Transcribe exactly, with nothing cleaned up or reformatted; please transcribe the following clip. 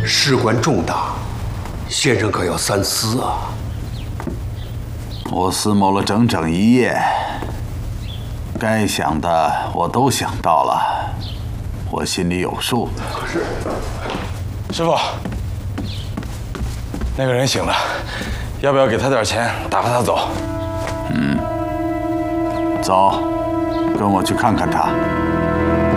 事关重大，先生可要三思啊！ 我思谋了整整一夜，该想的我都想到了，我心里有数。 是， 师傅，那个人醒了，要不要给他点钱，打发他走？ 嗯，走，跟我去看看他。